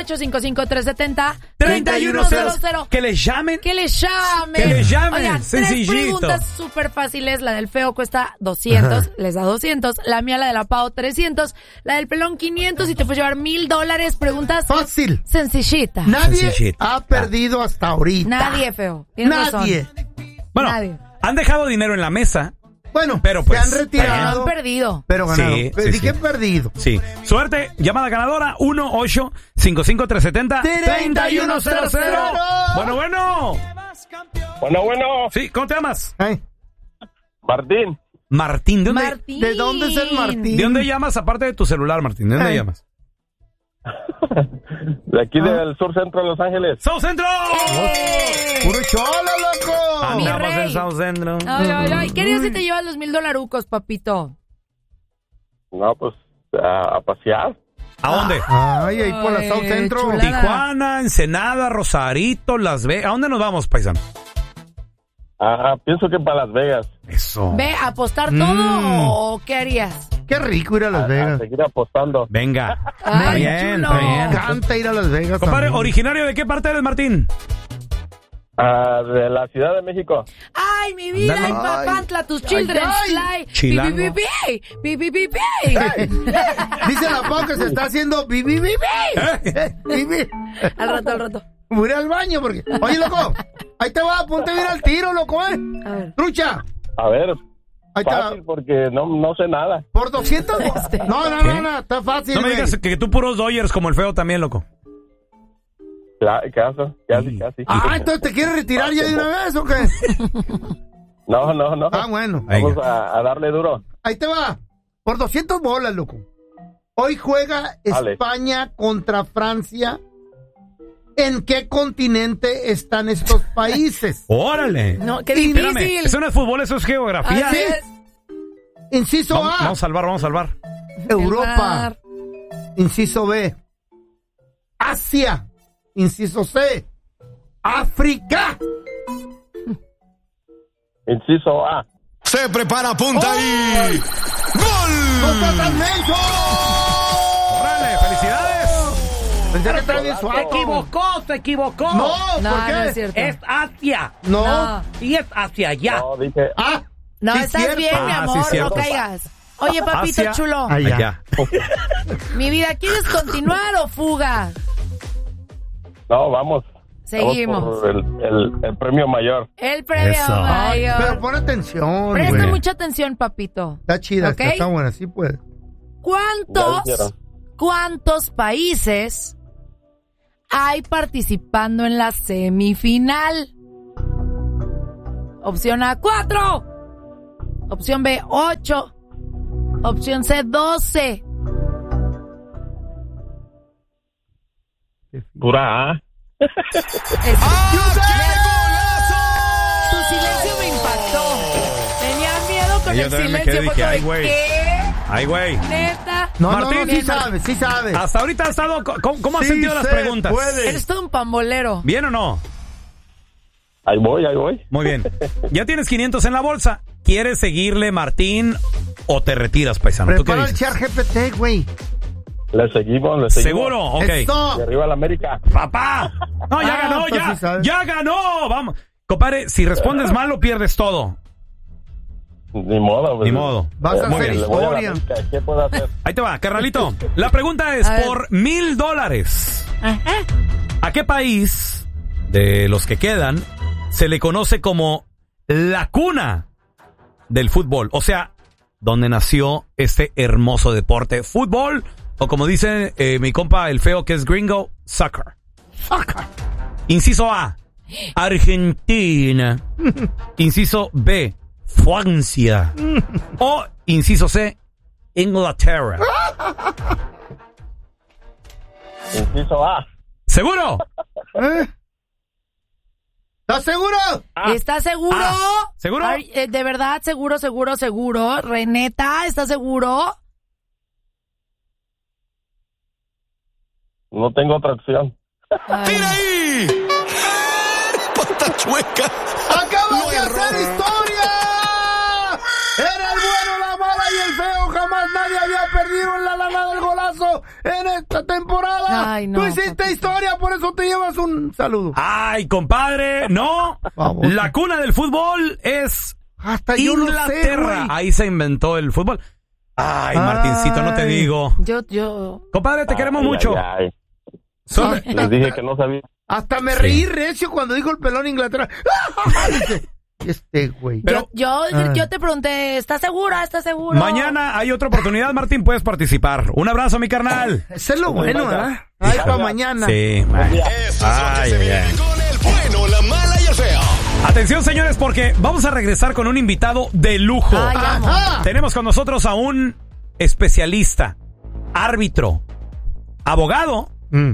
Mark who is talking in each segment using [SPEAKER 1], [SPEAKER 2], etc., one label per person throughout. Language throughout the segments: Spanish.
[SPEAKER 1] 1-855-370-3100.
[SPEAKER 2] Que les llamen.
[SPEAKER 1] Que les llamen.
[SPEAKER 2] Que les llamen.
[SPEAKER 1] Oigan,
[SPEAKER 2] Sencillito.
[SPEAKER 1] 3 preguntas súper fáciles. La del feo cuesta 200. Les da 200. La mía, la de la Pau, 300. La del pelón, 500. Y te puedes llevar $1,000. Preguntas
[SPEAKER 3] fácil.
[SPEAKER 1] Sencillita.
[SPEAKER 3] Nadie ha perdido hasta ahorita.
[SPEAKER 1] Nadie, feo. Tienes
[SPEAKER 3] Nadie.
[SPEAKER 1] razón.
[SPEAKER 2] Bueno,
[SPEAKER 1] Nadie.
[SPEAKER 2] han dejado dinero en la mesa.
[SPEAKER 3] Bueno,
[SPEAKER 2] pero pues,
[SPEAKER 3] se han retirado.
[SPEAKER 1] Han perdido.
[SPEAKER 3] Pero ganado.
[SPEAKER 2] Sí,
[SPEAKER 3] Dije perdido.
[SPEAKER 2] Sí. Suerte, llamada ganadora, 1-855-370-3100. Bueno. Sí, ¿cómo te llamas?
[SPEAKER 4] Martín.
[SPEAKER 2] Martín, ¿de dónde?
[SPEAKER 1] Martín.
[SPEAKER 3] ¿De dónde es el Martín?
[SPEAKER 2] ¿De dónde llamas aparte de tu celular, Martín? ¿De dónde llamas?
[SPEAKER 4] De aquí del sur centro de Los Ángeles.
[SPEAKER 2] ¡South Centro!
[SPEAKER 3] ¡Puro cholo, loco!
[SPEAKER 2] Andamos en South Centro.
[SPEAKER 1] Ay. ¿Qué día si te llevas los $1,000, papito?
[SPEAKER 4] No, pues a pasear.
[SPEAKER 2] ¿A dónde?
[SPEAKER 3] Ay, ahí por la South Centro.
[SPEAKER 1] chulada.
[SPEAKER 2] Tijuana, Ensenada, Rosarito, Las Vegas. ¿A dónde nos vamos, paisano?
[SPEAKER 4] Pienso que para Las Vegas.
[SPEAKER 2] Eso.
[SPEAKER 1] ¿Ve a apostar todo o qué harías?
[SPEAKER 3] Qué rico ir a Las Vegas.
[SPEAKER 4] A seguir apostando.
[SPEAKER 2] Venga.
[SPEAKER 1] Ay,
[SPEAKER 2] Está
[SPEAKER 1] chulo.
[SPEAKER 2] bien.
[SPEAKER 3] Me encanta ir a Las Vegas.
[SPEAKER 2] Compadre,
[SPEAKER 3] también.
[SPEAKER 2] ¿originario de qué parte eres, Martín?
[SPEAKER 4] De la Ciudad de México.
[SPEAKER 1] Ay, mi vida,
[SPEAKER 2] Ándale.
[SPEAKER 1] en Papantla, tus children fly.
[SPEAKER 2] Chilango.
[SPEAKER 1] Pi.
[SPEAKER 3] Dice la Pau que se está haciendo bibi.
[SPEAKER 1] Al rato.
[SPEAKER 3] Voy a ir al baño porque... Oye, loco, ahí te va, ponte bien al tiro, loco,
[SPEAKER 1] A ver.
[SPEAKER 3] Trucha.
[SPEAKER 4] A ver,
[SPEAKER 3] Ahí está.
[SPEAKER 4] fácil porque no sé nada.
[SPEAKER 3] ¿Por 200? No, está fácil,
[SPEAKER 2] No me
[SPEAKER 3] güey.
[SPEAKER 2] digas que tú puros Dodgers como el feo también, loco.
[SPEAKER 4] Casi.
[SPEAKER 3] Entonces te quieres retirar ya de una vez, ¿o qué?
[SPEAKER 4] No.
[SPEAKER 3] Bueno.
[SPEAKER 4] Vamos a darle duro.
[SPEAKER 3] Ahí te va. Por 200 bolas, loco. Hoy juega
[SPEAKER 4] Dale.
[SPEAKER 3] España contra Francia. ¿En qué continente están estos países?
[SPEAKER 2] ¡Órale!
[SPEAKER 1] No, qué
[SPEAKER 2] Espérame,
[SPEAKER 1] difícil.
[SPEAKER 2] eso no es fútbol, eso es geografía.
[SPEAKER 1] Así es.
[SPEAKER 3] Inciso A,
[SPEAKER 2] Vamos a salvar.
[SPEAKER 3] Europa.
[SPEAKER 1] mar.
[SPEAKER 3] Inciso B, Asia. Inciso C, África.
[SPEAKER 4] Inciso A.
[SPEAKER 5] Se prepara, punta y...
[SPEAKER 3] ¡No estás tan menso!
[SPEAKER 2] ¡Órale! ¡Felicidades!
[SPEAKER 3] Pensé que estaba bien suave.
[SPEAKER 6] Se equivocó.
[SPEAKER 3] No,
[SPEAKER 1] No,
[SPEAKER 3] ¿por qué?
[SPEAKER 1] no es cierto.
[SPEAKER 6] Es Asia.
[SPEAKER 3] No.
[SPEAKER 6] Y es hacia allá.
[SPEAKER 4] No, dije...
[SPEAKER 1] No,
[SPEAKER 3] sí,
[SPEAKER 1] estás
[SPEAKER 3] cierto.
[SPEAKER 1] bien, mi
[SPEAKER 2] Ah,
[SPEAKER 1] amor,
[SPEAKER 2] sí, cierto.
[SPEAKER 1] no caigas. Oye, papito
[SPEAKER 2] Asia,
[SPEAKER 1] chulo.
[SPEAKER 2] Allá.
[SPEAKER 1] Mi vida, ¿quieres continuar o fuga?
[SPEAKER 4] No, vamos.
[SPEAKER 1] Seguimos.
[SPEAKER 4] Vamos por el premio mayor.
[SPEAKER 1] El premio
[SPEAKER 2] Eso.
[SPEAKER 1] mayor.
[SPEAKER 3] Pero pon atención,
[SPEAKER 1] Presta
[SPEAKER 3] güey.
[SPEAKER 1] mucha atención, papito.
[SPEAKER 3] Está chida,
[SPEAKER 1] ¿Ok?
[SPEAKER 3] está buena, sí puede.
[SPEAKER 1] ¿Cuántos países hay participando en la semifinal? Opción A, 4. Opción B, 8. Opción C, 12.
[SPEAKER 4] Pura A.
[SPEAKER 1] Tu silencio me impactó. Tenía miedo con
[SPEAKER 2] Yo
[SPEAKER 1] el
[SPEAKER 2] también me
[SPEAKER 1] silencio.
[SPEAKER 2] quedé,
[SPEAKER 1] Fue
[SPEAKER 2] dije,
[SPEAKER 1] como
[SPEAKER 2] ay,
[SPEAKER 1] de,
[SPEAKER 2] güey.
[SPEAKER 1] ¿qué?
[SPEAKER 2] Ay, güey.
[SPEAKER 1] Neta.
[SPEAKER 3] No,
[SPEAKER 2] Martín,
[SPEAKER 3] sí sabe, sí sabe.
[SPEAKER 2] Hasta ahorita has estado... ¿Cómo has
[SPEAKER 3] Sí
[SPEAKER 2] sentido las
[SPEAKER 3] se
[SPEAKER 2] preguntas?
[SPEAKER 3] puede.
[SPEAKER 1] Eres todo un pambolero.
[SPEAKER 2] ¿Bien o no?
[SPEAKER 4] Ahí voy.
[SPEAKER 2] Muy bien. Ya tienes 500 en la bolsa. ¿Quieres seguirle, Martín, o te retiras, paisano? ¿Tú qué
[SPEAKER 3] Prepara el
[SPEAKER 2] dices?
[SPEAKER 3] chat GPT, güey.
[SPEAKER 4] Le seguimos.
[SPEAKER 2] ¿Seguro? Ok.
[SPEAKER 3] Eso.
[SPEAKER 4] Y arriba la América.
[SPEAKER 2] ¡Papá! No, ya ganó,
[SPEAKER 3] pues
[SPEAKER 2] ya.
[SPEAKER 3] sí sabe.
[SPEAKER 2] ¡Ya ganó! Vamos. Compadre, si respondes mal, lo pierdes todo.
[SPEAKER 4] Ni modo.
[SPEAKER 2] Ni modo.
[SPEAKER 3] Vas a
[SPEAKER 2] Muy
[SPEAKER 3] hacer
[SPEAKER 2] bien.
[SPEAKER 4] Le voy a la
[SPEAKER 3] historia.
[SPEAKER 4] América. ¿Qué puedo hacer?
[SPEAKER 2] Ahí te va, carnalito. La pregunta es,
[SPEAKER 1] A ver.
[SPEAKER 2] por $1,000, ¿a qué país de los que quedan se le conoce como la cuna del fútbol? O sea, donde nació este hermoso deporte, fútbol, o como dice mi compa el feo que es gringo, soccer. Inciso A, Argentina. Inciso B, Francia. O inciso C, Inglaterra.
[SPEAKER 4] Inciso A.
[SPEAKER 2] ¿Seguro?
[SPEAKER 3] ¿Estás seguro?
[SPEAKER 1] ¿Estás seguro?
[SPEAKER 2] ¿Seguro?
[SPEAKER 1] Ay, ¿de verdad? ¿Seguro? ¿Reneta? ¿Estás seguro?
[SPEAKER 4] No tengo otra opción.
[SPEAKER 5] ¡Tira ahí! ¡Pata chueca!
[SPEAKER 3] ¡Acabas de hacer historia! Era el bueno, la mala y el feo. Jamás nadie había perdido en la lana del golazo. pasó en esta temporada.
[SPEAKER 1] Ay, no,
[SPEAKER 3] Tú hiciste historia, por eso te llevas un saludo.
[SPEAKER 2] Ay, compadre, no.
[SPEAKER 3] Vamos.
[SPEAKER 2] La cuna del fútbol es
[SPEAKER 3] Hasta yo lo sé,
[SPEAKER 2] Inglaterra.
[SPEAKER 3] güey.
[SPEAKER 2] Ahí se inventó el fútbol. Ay, Martincito, no te digo.
[SPEAKER 1] Yo.
[SPEAKER 2] Compadre, te queremos mucho.
[SPEAKER 4] Ay.
[SPEAKER 2] Solo-
[SPEAKER 4] Les dije que no sabía.
[SPEAKER 3] Hasta me reí recio cuando dijo el pelón Inglaterra. Dice, güey.
[SPEAKER 2] Pero-
[SPEAKER 1] Yo te pregunté, ¿estás segura? ¿Estás seguro?
[SPEAKER 2] Mañana hay otra oportunidad, Martín, puedes participar. Un abrazo, mi carnal.
[SPEAKER 3] Eso es lo bueno, ¿verdad? Ay, para mañana.
[SPEAKER 2] Sí.
[SPEAKER 5] Eso es lo que se viene
[SPEAKER 2] ay.
[SPEAKER 5] con el bueno, la mala y el feo.
[SPEAKER 2] Atención, señores, porque vamos a regresar con un invitado de lujo.
[SPEAKER 1] Ay, amo.
[SPEAKER 3] Ajá.
[SPEAKER 2] Tenemos con nosotros a un especialista, árbitro, abogado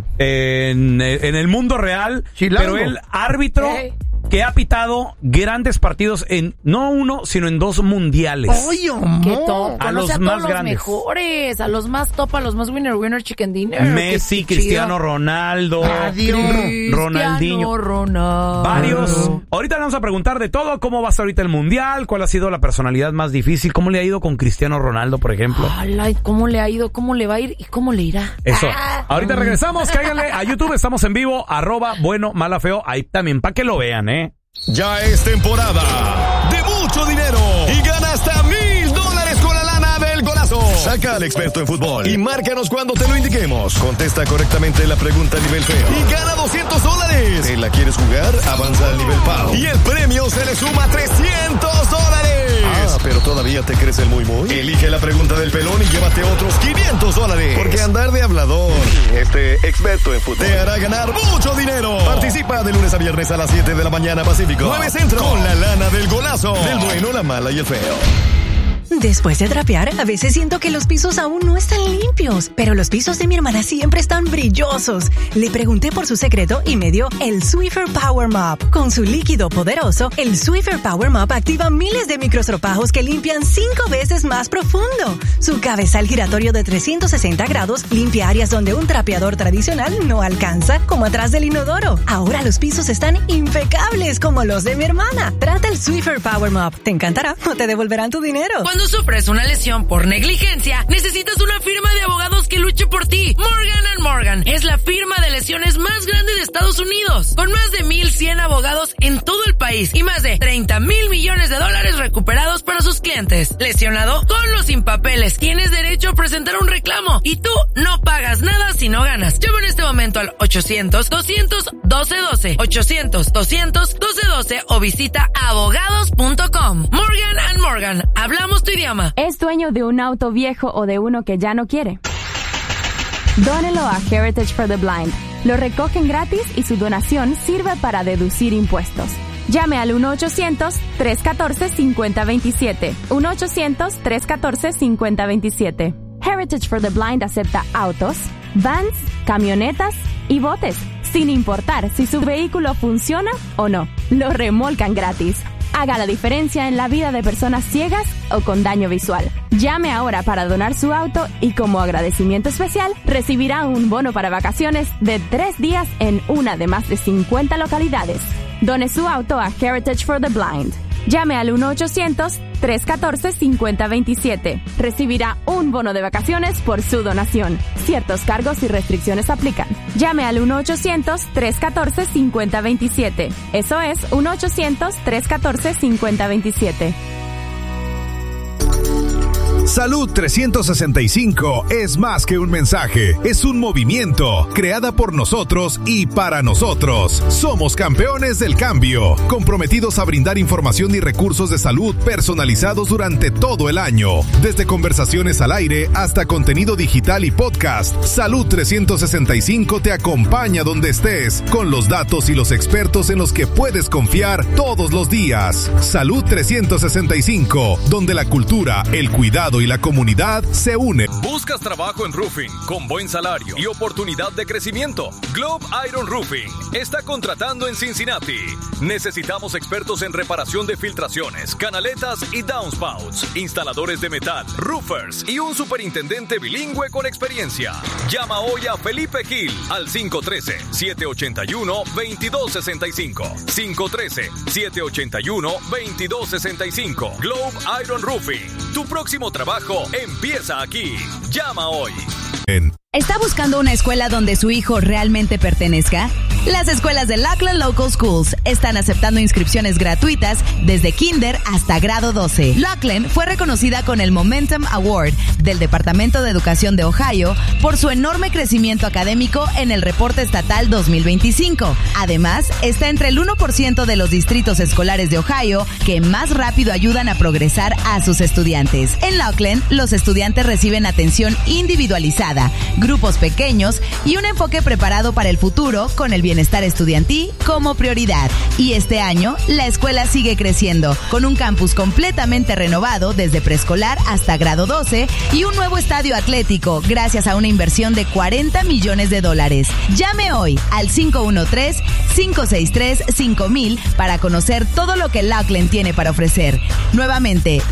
[SPEAKER 2] en el mundo real,
[SPEAKER 3] Chilango.
[SPEAKER 2] pero el árbitro
[SPEAKER 1] Hey.
[SPEAKER 2] que ha pitado grandes partidos en no uno, sino en 2 mundiales.
[SPEAKER 3] Oye,
[SPEAKER 1] Que
[SPEAKER 3] amor.
[SPEAKER 1] top.
[SPEAKER 2] A
[SPEAKER 1] Conoce
[SPEAKER 2] los
[SPEAKER 1] a todos
[SPEAKER 2] más
[SPEAKER 1] los
[SPEAKER 2] grandes.
[SPEAKER 1] mejores, a los más top, a los más winner, chicken dinner.
[SPEAKER 2] Messi,
[SPEAKER 1] Qué
[SPEAKER 2] Cristiano
[SPEAKER 1] chido.
[SPEAKER 2] Ronaldo,
[SPEAKER 3] Adiós.
[SPEAKER 2] Ronaldinho.
[SPEAKER 1] Ronaldo.
[SPEAKER 2] Varios. Ahorita le vamos a preguntar de todo, cómo va a ser ahorita el mundial, cuál ha sido la personalidad más difícil, cómo le ha ido con Cristiano Ronaldo, por ejemplo.
[SPEAKER 1] Ay, ¿cómo le ha ido? ¿Cómo le va a ir? ¿Y cómo le irá?
[SPEAKER 2] Eso.
[SPEAKER 1] Ah.
[SPEAKER 2] Ahorita regresamos, cáiganle a YouTube, estamos en vivo, @bueno, mala, feo, ahí también, para que lo vean,
[SPEAKER 5] Ya es temporada de mucho dinero y gana hasta $1,000 con la lana del golazo. Saca al experto en fútbol y márcanos cuando te lo indiquemos. Contesta correctamente la pregunta a nivel feo y gana $200. ¿Te la quieres jugar? Avanza al nivel PAO y el premio se le suma $300. Ah, pero todavía te crees el muy. Elige la pregunta del pelón y llévate otros $500. Porque andar de hablador, experto en fútbol, te hará ganar mucho dinero. Participa de lunes a viernes a las 7 de la mañana Pacífico, 9 Centro, con la lana del golazo, del bueno, la mala y el feo.
[SPEAKER 7] Después de trapear, a veces siento que los pisos aún no están limpios, pero los pisos de mi hermana siempre están brillosos. Le pregunté por su secreto y me dio el Swiffer Power Mop. Con su líquido poderoso, el Swiffer Power Mop activa miles de microstropajos que limpian 5 veces más profundo. Su cabezal giratorio de 360 grados limpia áreas donde un trapeador tradicional no alcanza, como atrás del inodoro. Ahora los pisos están impecables como los de mi hermana. Trata el Swiffer Power Mop. Te encantará o te devolverán tu dinero.
[SPEAKER 8] Cuando sufres una lesión por negligencia, necesitas una firma de abogados que luche por ti. Morgan & Morgan es la firma de lesiones más grande de Estados Unidos, con más de 1,100 abogados en todo el país y más de $30,000 millones recuperados para sus clientes. Lesionado, con o sin papeles, tienes derecho a presentar un reclamo y tú no pagas nada si no ganas. Llama en este momento al 800-200-1212, 800-200-1212 o visita abogados.com. Morgan & Morgan, hablamos tu idioma.
[SPEAKER 9] ¿Es dueño de un auto viejo o de uno que ya no quiere? Dónelo a Heritage for the Blind. Lo recogen gratis y su donación sirve para deducir impuestos. Llame al 1-800-314-5027. 1-800-314-5027. Heritage for the Blind acepta autos, vans, camionetas y botes, sin importar si su vehículo funciona o no. Lo remolcan gratis. Haga la diferencia en la vida de personas ciegas o con daño visual. Llame ahora para donar su auto y como agradecimiento especial recibirá un bono para vacaciones de 3 días en una de más de 50 localidades. Done su auto a Heritage for the Blind. Llame al 1-800-314-5027. Recibirá un bono de vacaciones por su donación. Ciertos cargos y restricciones aplican. Llame al 1-800-314-5027. Eso es 1-800-314-5027.
[SPEAKER 10] Salud 365 es más que un mensaje, es un movimiento, creada por nosotros y para nosotros. Somos campeones del cambio, comprometidos a brindar información y recursos de salud personalizados durante todo el año. Desde conversaciones al aire hasta contenido digital y podcast, Salud 365 te acompaña donde estés, con los datos y los expertos en los que puedes confiar todos los días. Salud 365, donde la cultura, el cuidado y la comunidad se unen.
[SPEAKER 11] ¿Buscas trabajo en roofing con buen salario y oportunidad de crecimiento? Globe Iron Roofing está contratando en Cincinnati. Necesitamos expertos en reparación de filtraciones, canaletas y downspouts, instaladores de metal, roofers y un superintendente bilingüe con experiencia. Llama hoy a Felipe Gil al 513-781-2265. 513-781-2265. Globe Iron Roofing. Tu próximo trabajo empieza aquí. Llama hoy.
[SPEAKER 12] ¿Está buscando una escuela donde su hijo realmente pertenezca? Las escuelas de Lackland Local Schools están aceptando inscripciones gratuitas desde kinder hasta grado 12. Lackland fue reconocida con el Momentum Award del Departamento de Educación de Ohio por su enorme crecimiento académico en el reporte estatal 2025. Además, está entre el 1% de los distritos escolares de Ohio que más rápido ayudan a progresar a sus estudiantes. En Lackland, los estudiantes reciben atención individualizada, grupos pequeños y un enfoque preparado para el futuro con el bienestar estudiantil como prioridad. Y este año, la escuela sigue creciendo con un campus completamente renovado desde preescolar hasta grado 12 y un nuevo estadio atlético gracias a una inversión de $40 millones. Llame hoy al 513-563-5000 para conocer todo lo que Lackland tiene para ofrecer. Nuevamente,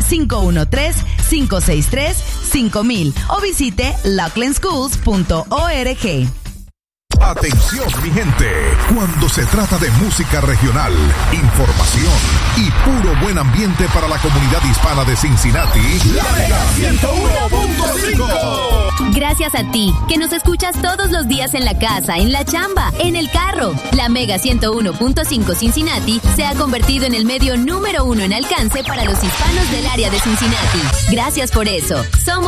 [SPEAKER 12] 513-563-5000 o visite lacklandschools.org.
[SPEAKER 10] Atención, mi gente, cuando se trata de música regional, información y puro buen ambiente para la comunidad hispana de Cincinnati, La Mega 101.5.
[SPEAKER 13] Gracias a ti, que nos escuchas todos los días en la casa, en la chamba, en el carro. La Mega 101.5 Cincinnati se ha convertido en el medio número 1 en alcance para los hispanos del área de Cincinnati. Gracias por eso. Somos